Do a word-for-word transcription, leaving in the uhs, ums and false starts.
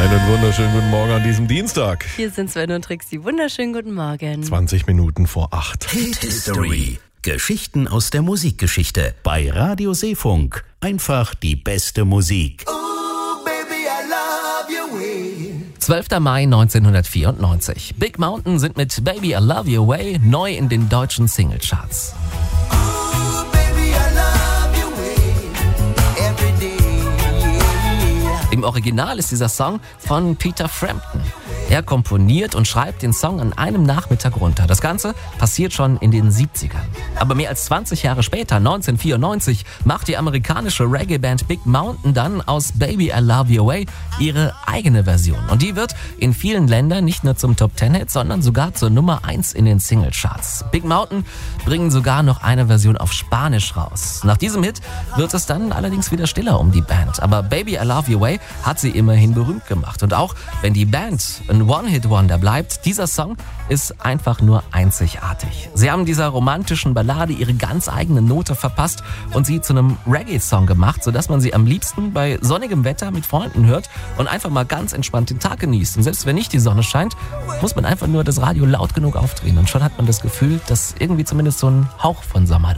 Einen wunderschönen guten Morgen an diesem Dienstag. Hier sind Sven und Trixi. Wunderschönen guten Morgen. zwanzig Minuten vor acht. Hit History. Geschichten aus der Musikgeschichte. Bei Radio Seefunk. Einfach die beste Musik. zwölfter Mai neunzehnhundertvierundneunzig. Big Mountain sind mit Baby I Love Your Way neu in den deutschen Singlecharts. Im Original ist dieser Song von Peter Frampton. Er komponiert und schreibt den Song an einem Nachmittag runter. Das Ganze passiert schon in den siebzigern. Aber mehr als zwanzig Jahre später, neunzehnhundertvierundneunzig, macht die amerikanische Reggae-Band Big Mountain dann aus Baby I Love Your Way ihre eigene Version. Und die wird in vielen Ländern nicht nur zum Top-Ten-Hit, sondern sogar zur Nummer eins in den Singlecharts. Big Mountain bringen sogar noch eine Version auf Spanisch raus. Nach diesem Hit wird es dann allerdings wieder stiller um die Band. Aber Baby I Love Your Way hat sie immerhin berühmt gemacht. Und auch wenn die Band ein One-Hit-Wonder bleibt, dieser Song ist einfach nur einzigartig. Sie haben dieser romantischen Ballade ihre ganz eigene Note verpasst und sie zu einem Reggae-Song gemacht, sodass man sie am liebsten bei sonnigem Wetter mit Freunden hört und einfach mal ganz entspannt den Tag genießt. Und selbst wenn nicht die Sonne scheint, muss man einfach nur das Radio laut genug aufdrehen und schon hat man das Gefühl, dass irgendwie zumindest so ein Hauch von Sommer da